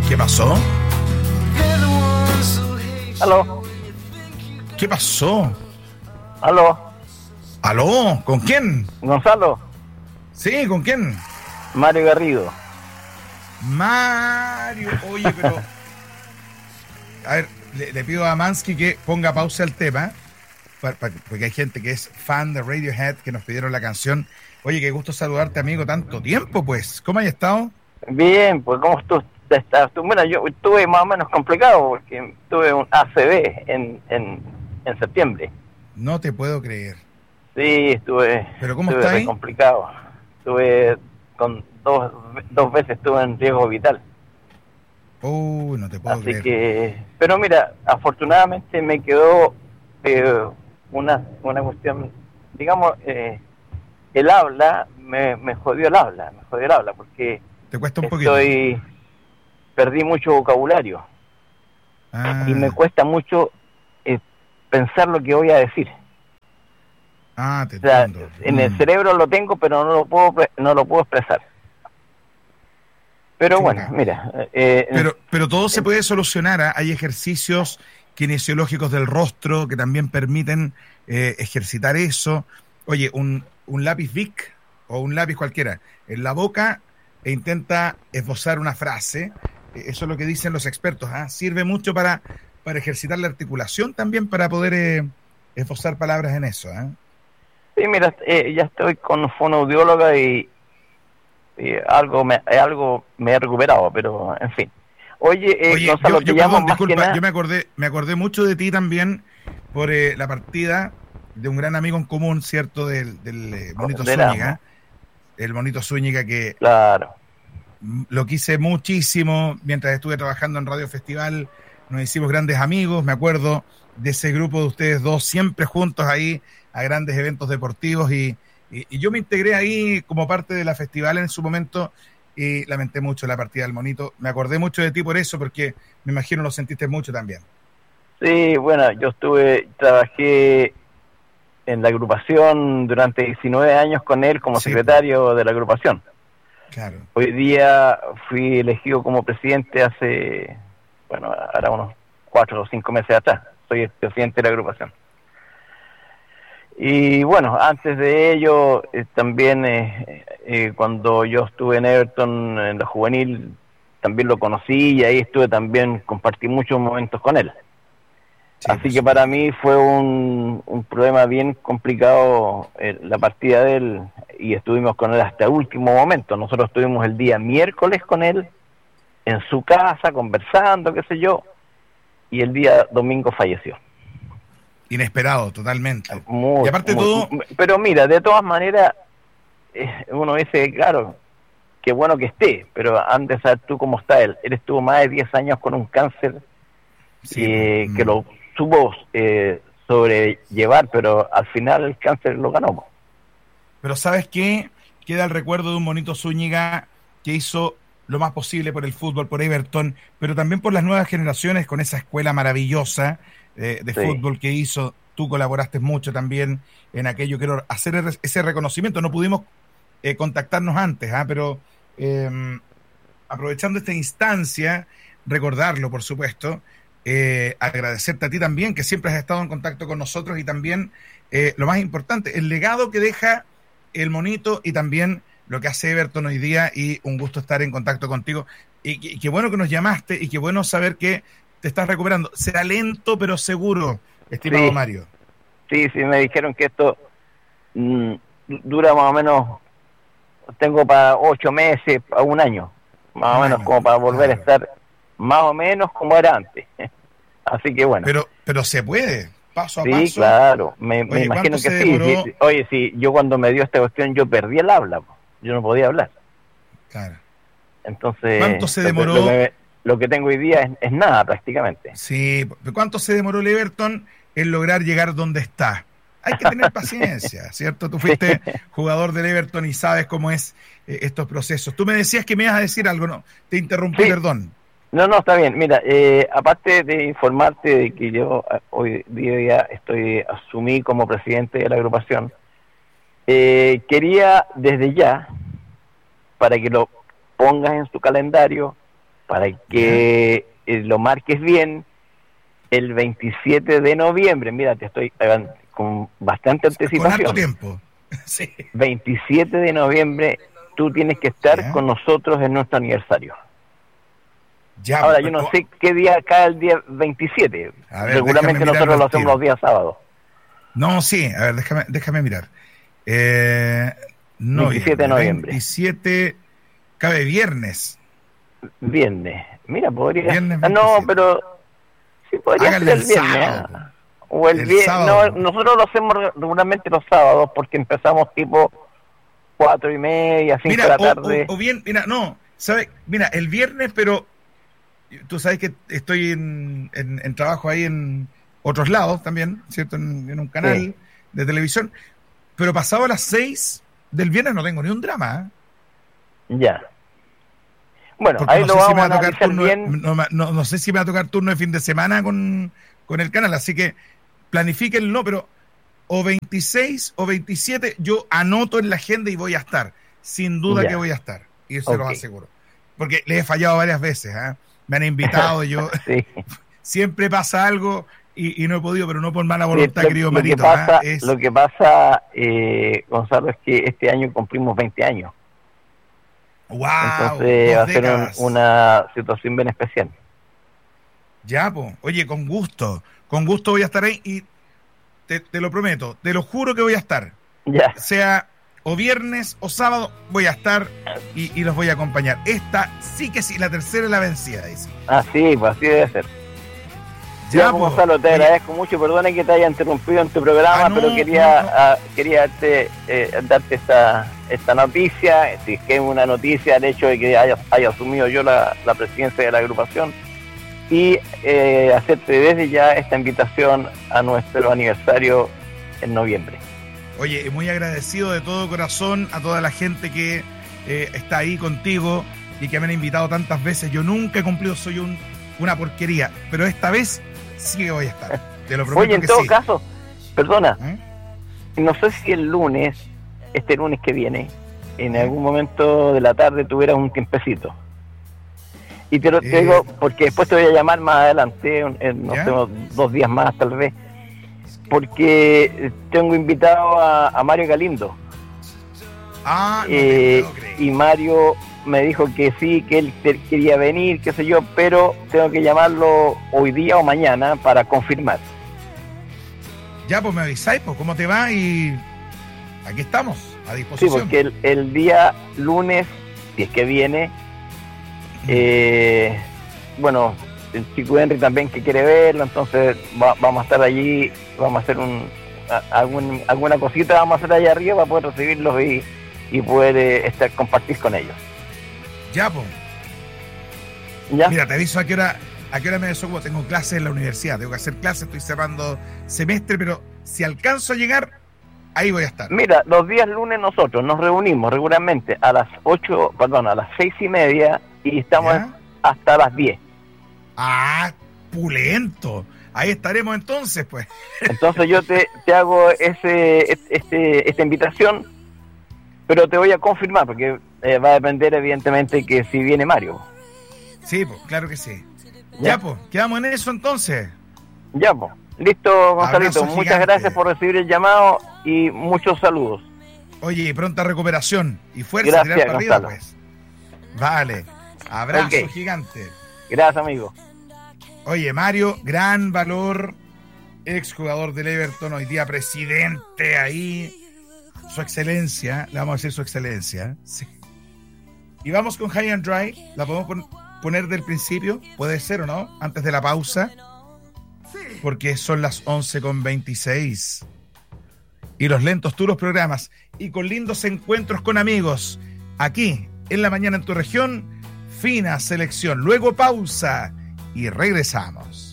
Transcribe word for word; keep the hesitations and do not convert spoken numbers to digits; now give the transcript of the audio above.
¿Qué pasó? Aló. ¿Qué pasó? Aló. ¿Aló? ¿Con quién? Gonzalo. Sí, ¿con quién? Mario Garrido. Mario, oye, pero... A ver, le, le pido a Mansky que ponga pausa al tema, pa, pa, porque hay gente que es fan de Radiohead, que nos pidieron la canción. Oye, qué gusto saludarte, amigo, tanto tiempo, pues. ¿Cómo has estado? Bien, pues ¿cómo tú estás? Tú, bueno, yo estuve más o menos complicado porque tuve un A C V en, en, en septiembre. No te puedo creer. Sí, estuve, ¿Pero cómo estuve está re ahí? complicado. Estuve con dos, dos veces estuve en riesgo vital. Uy, no te puedo Así creer. que, pero mira, afortunadamente me quedó eh, una, una cuestión, digamos, eh, el habla, me, me jodió el habla, me jodió el habla, porque ¿Te cuesta un poquito? estoy, perdí mucho vocabulario Ah, y me cuesta mucho eh, pensar lo que voy a decir. ah, te O sea, entiendo. en el Mm. cerebro lo tengo, pero no lo puedo, no lo puedo expresar. Pero Chuta. bueno, mira. Eh, Pero, pero todo se puede solucionar. ¿Ah? Hay ejercicios kinesiológicos del rostro que también permiten eh, ejercitar eso. Oye, un, un lápiz Bic o un lápiz cualquiera en la boca e intenta esbozar una frase. Eh, Eso es lo que dicen los expertos. ¿Ah? Sirve mucho para, para ejercitar la articulación también, para poder eh, esbozar palabras en eso. ¿Ah? sí, mira, eh, ya estoy con fonoaudióloga y, y algo, me, algo me he recuperado, pero en fin. Oye, eh, Oye, Gonzalo, yo, te yo llamo perdón, más que disculpa, nada. yo me acordé, me acordé mucho de ti también por eh, la partida de un gran amigo en común, ¿cierto? Del, del eh, Monito De Zúñiga, Erasmo. el Monito Zúñiga que Claro. mm, lo quise muchísimo mientras estuve trabajando en Radio Festival, nos hicimos grandes amigos, me acuerdo de ese grupo de ustedes dos siempre juntos ahí a grandes eventos deportivos y, y, y yo me integré ahí como parte de la festival en su momento y lamenté mucho la partida del Monito. Me acordé mucho de ti por eso, porque me imagino lo sentiste mucho también. Sí, bueno, yo estuve, trabajé en la agrupación durante diecinueve años con él como Sí, secretario de la agrupación. claro. Hoy día fui elegido como presidente hace, bueno, ahora unos cuatro o cinco meses atrás. Soy el presidente de la agrupación. Y bueno, antes de ello, eh, también eh, eh, cuando yo estuve en Everton, en la juvenil, también lo conocí y ahí estuve también, compartí muchos momentos con él. Sí, Así por que para supuesto. mí fue un, un problema bien complicado eh, la partida de él y estuvimos con él hasta el último momento. Nosotros estuvimos el día miércoles con él en su casa conversando, qué sé yo, y el día domingo falleció. Inesperado, totalmente. Y Muy, aparte de muy, todo, pero mira, de todas maneras, eh, uno dice, claro, qué bueno que esté, pero antes de saber tú cómo está él. Él estuvo más de diez años con un cáncer sí, eh, pues, que mm. lo supo eh, sobrellevar, pero al final el cáncer lo ganó. Pero ¿sabes qué? Queda el recuerdo de un Monito Zúñiga que hizo lo más posible por el fútbol, por Everton, pero también por las nuevas generaciones con esa escuela maravillosa eh, de Sí, fútbol que hizo. Tú colaboraste mucho también en aquello. Quiero hacer ese reconocimiento. No pudimos eh, contactarnos antes, ¿ah? Pero eh, aprovechando esta instancia, recordarlo, por supuesto, eh, agradecerte a ti también, que siempre has estado en contacto con nosotros y también, eh, lo más importante, el legado que deja el Monito y también lo que hace Everton hoy día y un gusto estar en contacto contigo. Y, y qué bueno que nos llamaste y qué bueno saber que te estás recuperando. Será lento pero seguro, estimado sí, Mario. sí, sí, me dijeron que esto mm, dura más o menos, tengo para ocho meses, para un año, más o Un menos año, como para volver a claro. estar más o menos como era antes. Así que bueno. Pero, pero se puede, paso a Sí, paso. claro, me, me Oye, ¿cuánto imagino que se sí, demoró? sí. Oye, sí, yo cuando me dio esta cuestión yo perdí el habla, po. Yo no podía hablar. Claro. Entonces, ¿Cuánto se lo que, lo demoró? que, lo que tengo hoy día es, es nada prácticamente. Sí, ¿cuánto se demoró el Everton en lograr llegar donde está? Hay que tener paciencia, ¿cierto? Tú fuiste jugador del Everton y sabes cómo es eh, estos procesos. Tú me decías que me ibas a decir algo, ¿no? Te interrumpí, Sí. perdón. No, no, está bien. Mira, eh, aparte de informarte de que yo eh, hoy día estoy asumí como presidente de la agrupación, eh, quería desde ya, para que lo pongas en tu calendario, para que eh, lo marques bien, el veintisiete de noviembre, mira, te estoy eh, con bastante anticipación. Con harto tiempo. Sí. veintisiete de noviembre, tú tienes que estar ¿Ya? con nosotros en nuestro aniversario. Ya, Ahora, pues, yo no oh, sé qué día cae el día veintisiete. A ver, Seguramente déjame nosotros mirarlo lo al hacemos tiro. los días sábados. No, sí, a ver, déjame, déjame mirar. Eh, veintisiete de noviembre. veintisiete, cabe viernes. Viernes. Mira, podría... Viernes Ah, no, veintisiete. pero... Sí, podría Háganle ser el el viernes. sábado, ah. O el, el viernes. sábado. No, nosotros lo hacemos regularmente los sábados porque empezamos tipo cuatro y media, cinco Mira, de la o, tarde. o, o bien, mira, no, ¿sabes? Mira, el viernes, pero tú sabes que estoy en, en, en trabajo ahí en otros lados también, ¿cierto? En, en un canal Sí. de televisión, pero pasado a las seis del viernes no tengo ni un drama, ¿eh? Ya. Bueno, Porque ahí no lo sé si vamos me a va a tocar analizar turno, bien. no, no, no sé si me va a tocar turno de fin de semana con, con el canal, así que planifíquenlo, pero o veintiséis o veintisiete yo anoto en la agenda y voy a estar, sin duda Ya. que voy a estar, y eso se los Ok. aseguro, porque les he fallado varias veces, ¿eh? Me han invitado, yo Sí. siempre pasa algo y, y no he podido, pero no por mala Sí, voluntad, lo, querido lo que Marito, pasa, ¿eh? Es, lo que pasa eh, Gonzalo, es que este año cumplimos veinte años. wow, Entonces va dos a ser un- décadas. una situación bien especial. Ya, pues, oye, con gusto, con gusto voy a estar ahí y te, te lo prometo, te lo juro que voy a estar. Ya. Sea o viernes o sábado, voy a estar y, y los voy a acompañar. Esta sí que sí, la tercera es la vencida, dice. Así, pues así debe ser. Ya, Ya, po. Gonzalo, te Oye, agradezco mucho. Perdona que te haya interrumpido en tu programa, Ah, no, pero quería no, no. ah, quería darte, eh, darte esta, esta noticia. Si es que es una noticia, el hecho de que haya, haya asumido yo la, la presidencia de la agrupación y eh, hacerte desde ya esta invitación a nuestro aniversario en noviembre. Oye, muy agradecido de todo corazón a toda la gente que eh, está ahí contigo y que me han invitado tantas veces. Yo nunca he cumplido, soy un, una porquería, pero esta vez sí que voy a estar. Te lo prometo. Oye, en que todo sí. caso, perdona, ¿Eh? no sé si el lunes, este lunes que viene, en algún momento de la tarde tuvieras un tiempecito. Y te lo te Eh, digo porque después te voy a llamar más adelante, en, no ¿Ya? sé, unos dos días más tal vez, porque tengo invitado a, a Mario Galindo. Ah, no eh, te puedo creer. y Mario me dijo que sí, que él te- quería venir, qué sé yo, pero tengo que llamarlo hoy día o mañana para confirmar. Ya, pues me avisáis, pues cómo te va y aquí estamos, a Sí, disposición. porque el, el día lunes, si es que viene, eh, bueno, el chico Henry también que quiere verlo, entonces va- vamos a estar allí, vamos a hacer un a- algún, alguna cosita, vamos a hacer allá arriba para poder recibirlos y, y poder eh, estar compartir con ellos. Ya, pues. ¿Ya? Mira, te aviso a qué hora, a qué hora me desocupo. Tengo clases en la universidad, tengo que hacer clases, estoy cerrando semestre, pero si alcanzo a llegar, ahí voy a estar. Mira, los días lunes nosotros nos reunimos regularmente a las ocho, perdón, a las seis y media y estamos ¿Ya? hasta las diez. Ah, pulento. Ahí estaremos entonces, pues. Entonces yo te, te hago ese este esta invitación, pero te voy a confirmar porque eh, va a depender evidentemente que si viene Mario. Sí, pues, claro que sí. Ya. Ya, pues, quedamos en eso entonces. Ya, pues. Listo, Gonzalito. Abrazo Muchas gigante. gracias por recibir el llamado y muchos saludos. Oye, y pronta recuperación y fuerza, Gracias, tirar para arriba, Gonzalo. pues. Vale. Abrazo Ok. gigante. Gracias, amigo. Oye, Mario, gran valor, exjugador del Everton, hoy día presidente ahí. Su excelencia, le vamos a decir su excelencia. Sí. Y vamos con High and Dry, la podemos pon- poner del principio, puede ser o no, antes de la pausa, porque son las once con veintiséis. Y los lentos duros programas, y con lindos encuentros con amigos, aquí, en la mañana en tu región, fina selección, luego pausa, y regresamos.